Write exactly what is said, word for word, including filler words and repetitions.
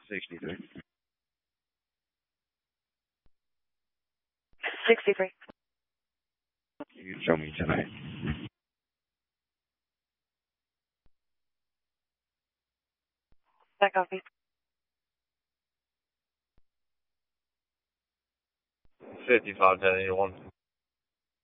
sixty-three. sixty-three. You can show me tonight. That copy. fifty-five ten eighty-one.